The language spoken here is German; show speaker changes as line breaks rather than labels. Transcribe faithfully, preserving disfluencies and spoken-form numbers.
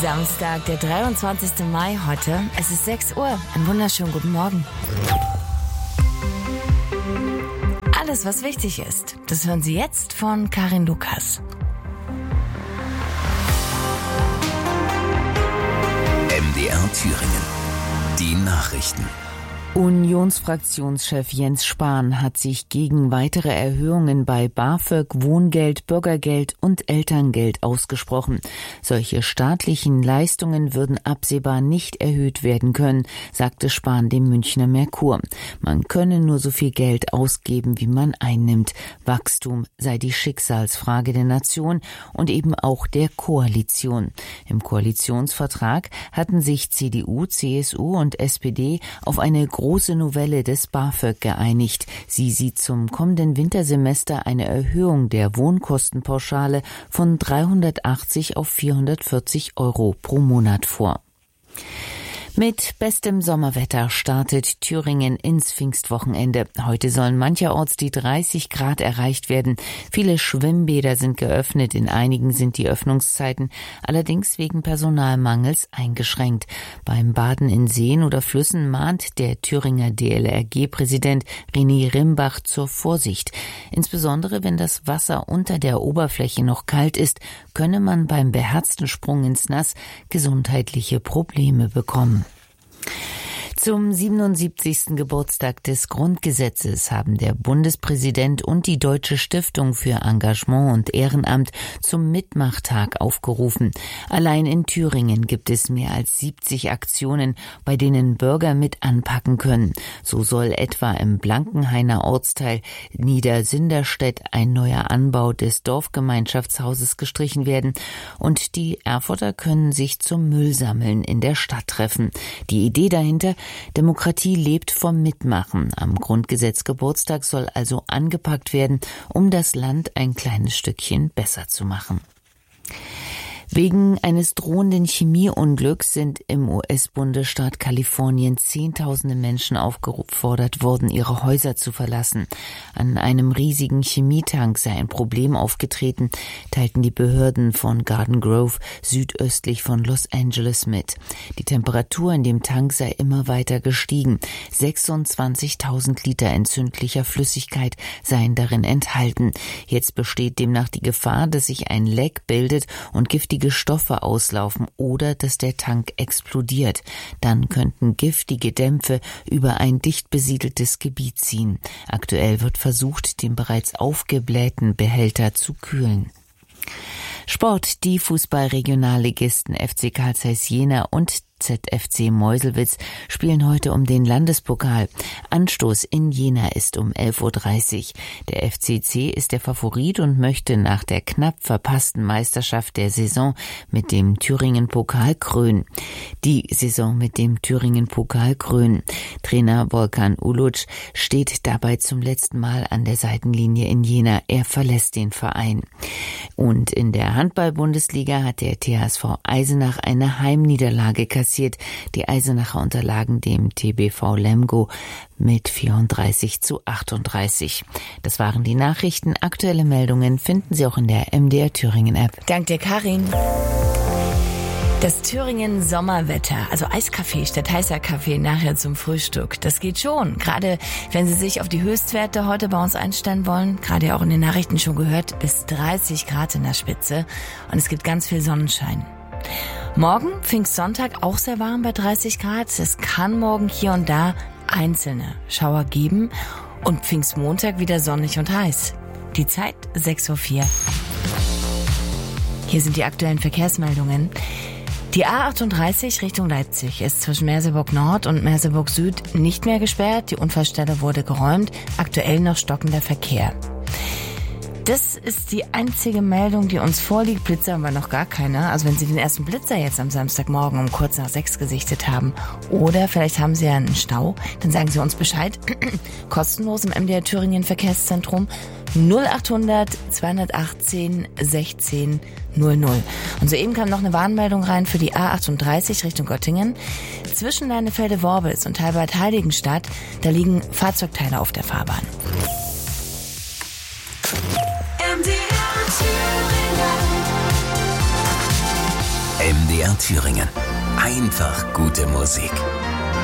Samstag, der dreiundzwanzigster Mai heute. Es ist sechs Uhr. Einen wunderschönen guten Morgen. Alles, was wichtig ist, das hören Sie jetzt von Karin Lukas.
M D R Thüringen. Die Nachrichten.
Unionsfraktionschef Jens Spahn hat sich gegen weitere Erhöhungen bei BAföG, Wohngeld, Bürgergeld und Elterngeld ausgesprochen. Solche staatlichen Leistungen würden absehbar nicht erhöht werden können, sagte Spahn dem Münchner Merkur. Man könne nur so viel Geld ausgeben, wie man einnimmt. Wachstum sei die Schicksalsfrage der Nation und eben auch der Koalition. Im Koalitionsvertrag hatten sich C D U, C S U und S P D auf eine große Novelle des BAföG geeinigt. Sie sieht zum kommenden Wintersemester eine Erhöhung der Wohnkostenpauschale von dreihundertachtzig auf vierhundertvierzig Euro pro Monat vor. Mit bestem Sommerwetter startet Thüringen ins Pfingstwochenende. Heute sollen mancherorts die dreißig Grad erreicht werden. Viele Schwimmbäder sind geöffnet, in einigen sind die Öffnungszeiten allerdings wegen Personalmangels eingeschränkt. Beim Baden in Seen oder Flüssen mahnt der Thüringer D L R G-Präsident René Rimbach zur Vorsicht. Insbesondere wenn das Wasser unter der Oberfläche noch kalt ist, könne man beim beherzten Sprung ins Nass gesundheitliche Probleme bekommen. Zum siebenundsiebzigsten Geburtstag des Grundgesetzes haben der Bundespräsident und die Deutsche Stiftung für Engagement und Ehrenamt zum Mitmachtag aufgerufen. Allein in Thüringen gibt es mehr als siebzig Aktionen, bei denen Bürger mit anpacken können. So soll etwa im Blankenhainer Ortsteil Niedersinderstedt ein neuer Anbau des Dorfgemeinschaftshauses gestrichen werden und die Erfurter können sich zum Müllsammeln in der Stadt treffen. Die Idee dahinter: Demokratie lebt vom Mitmachen. Am Grundgesetzgeburtstag soll also angepackt werden, um das Land ein kleines Stückchen besser zu machen. Wegen eines drohenden Chemieunglücks sind im U S-Bundesstaat Kalifornien Zehntausende Menschen aufgefordert worden, ihre Häuser zu verlassen. An einem riesigen Chemietank sei ein Problem aufgetreten, teilten die Behörden von Garden Grove südöstlich von Los Angeles mit. Die Temperatur in dem Tank sei immer weiter gestiegen. sechsundzwanzigtausend Liter entzündlicher Flüssigkeit seien darin enthalten. Jetzt besteht demnach die Gefahr, dass sich ein Leck bildet und giftige Stoffe auslaufen oder dass der Tank explodiert. Dann könnten giftige Dämpfe über ein dicht besiedeltes Gebiet ziehen. Aktuell wird versucht, den bereits aufgeblähten Behälter zu kühlen. Sport: Die Fußball-Regionalligisten F C Carl Zeiss Jena und Z F C Meuselwitz spielen heute um den Landespokal. Anstoß in Jena ist um elf Uhr dreißig. Der F C C ist der Favorit und möchte nach der knapp verpassten Meisterschaft der Saison mit dem Thüringen-Pokal krönen. Die Saison mit dem Thüringen-Pokal krönen. Trainer Volkan Uluc steht dabei zum letzten Mal an der Seitenlinie in Jena. Er verlässt den Verein. Und in der Handball-Bundesliga hat der T H S V Eisenach eine Heimniederlage kassiert. Die Eisenacher unterlagen dem T B V Lemgo mit vierunddreißig zu achtunddreißig. Das waren die Nachrichten. Aktuelle Meldungen finden Sie auch in der M D R Thüringen App.
Dank dir, Karin. Das Thüringen Sommerwetter, also Eiskaffee statt heißer Kaffee nachher zum Frühstück, das geht schon. Gerade wenn Sie sich auf die Höchstwerte heute bei uns einstellen wollen, gerade ja auch in den Nachrichten schon gehört, bis dreißig Grad in der Spitze und es gibt ganz viel Sonnenschein. Morgen, Pfingstsonntag, auch sehr warm bei dreißig Grad. Es kann morgen hier und da einzelne Schauer geben und Pfingstmontag wieder sonnig und heiß. Die Zeit sechs Uhr vier. Hier sind die aktuellen Verkehrsmeldungen. Die A achtunddreißig Richtung Leipzig ist zwischen Merseburg Nord und Merseburg Süd nicht mehr gesperrt. Die Unfallstelle wurde geräumt. Aktuell noch stockender Verkehr. Das ist die einzige Meldung, die uns vorliegt. Blitzer haben wir noch gar keine. Also wenn Sie den ersten Blitzer jetzt am Samstagmorgen um kurz nach sechs gesichtet haben oder vielleicht haben Sie ja einen Stau, dann sagen Sie uns Bescheid. Kostenlos im M D R Thüringen Verkehrszentrum null achthundert zweihundertachtzehn sechzehn null null. Und soeben kam noch eine Warnmeldung rein für die A achtunddreißig Richtung Göttingen. Zwischen Leinefelde-Worbis und Halbertheiligenstadt, da liegen Fahrzeugteile auf der Fahrbahn.
M D D R Thüringen. Einfach gute Musik.